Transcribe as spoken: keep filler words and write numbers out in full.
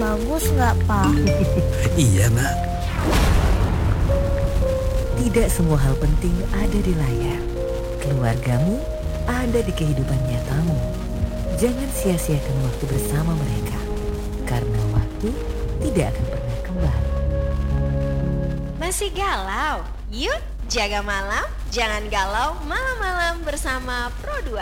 bagus nggak, Pak? Iya, Nak. Tidak semua hal penting ada di layar. Keluargamu ada di kehidupan nyatamu. Jangan sia-siakan waktu bersama mereka, karena waktu tidak akan pernah kembali. Masih galau? Yuk jaga malam, jangan galau malam-malam bersama Pro dua.